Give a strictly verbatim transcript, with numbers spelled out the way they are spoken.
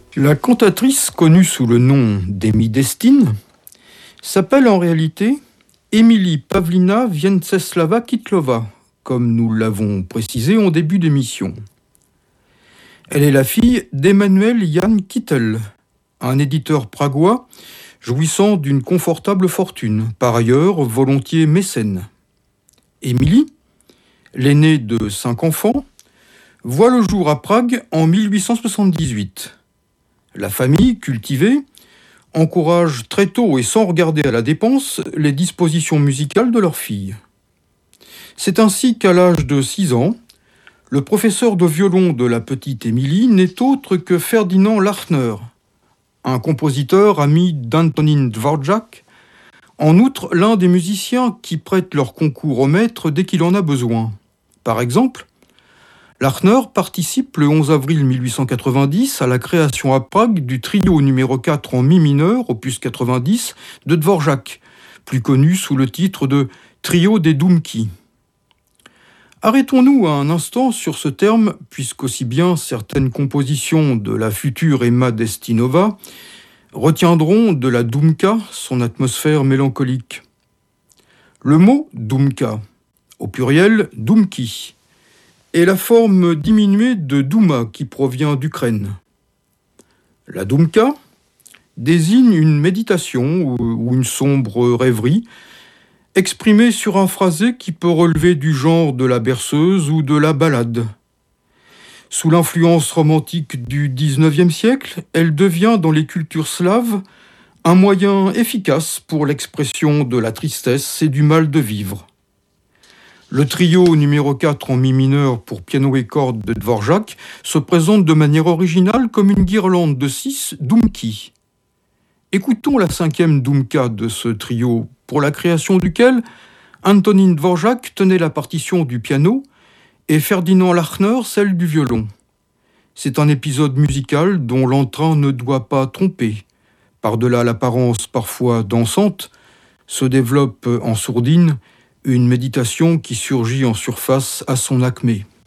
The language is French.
La cantatrice, connue sous le nom d'Émie Destine, s'appelle en réalité Émilie Pavlina Vienceslava Kytlova, comme nous l'avons précisé en début d'émission. Elle est la fille d'Emmanuel Jan Kittel, un éditeur pragois jouissant d'une confortable fortune, par ailleurs volontiers mécène. Émilie, l'aînée de cinq enfants, voit le jour à Prague en mille huit cent soixante-dix-huit. La famille, cultivée, encourage très tôt et sans regarder à la dépense les dispositions musicales de leur fille. C'est ainsi qu'à l'âge de six ans, le professeur de violon de la petite Émilie n'est autre que Ferdinand Lachner, un compositeur ami d'Antonín Dvořák, en outre l'un des musiciens qui prêtent leur concours au maître dès qu'il en a besoin. Par exemple, Lachner participe le onze avril mille huit cent quatre-vingt-dix à la création à Prague du trio numéro quatre en mi mineur, opus quatre-vingt-dix, de Dvořák, plus connu sous le titre de Trio des Dumky. Arrêtons-nous un instant sur ce terme, puisqu'aussi bien certaines compositions de la future Emma Destinova retiendront de la Dumka son atmosphère mélancolique. Le mot Dumka, au pluriel Dumki, est la forme diminuée de Douma qui provient d'Ukraine. La Dumka désigne une méditation ou une sombre rêverie exprimée sur un phrasé qui peut relever du genre de la berceuse ou de la ballade. Sous l'influence romantique du dix-neuvième siècle, elle devient dans les cultures slaves un moyen efficace pour l'expression de la tristesse et du mal de vivre. Le trio numéro quatre en mi mineur pour piano et cordes de Dvořák se présente de manière originale comme une guirlande de six Dumky. Écoutons la cinquième Dumka de ce trio, pour la création duquel Antonín Dvořák tenait la partition du piano et Ferdinand Lachner celle du violon. C'est un épisode musical dont l'entrain ne doit pas tromper. Par-delà l'apparence parfois dansante, se développe en sourdine une méditation qui surgit en surface à son acmé.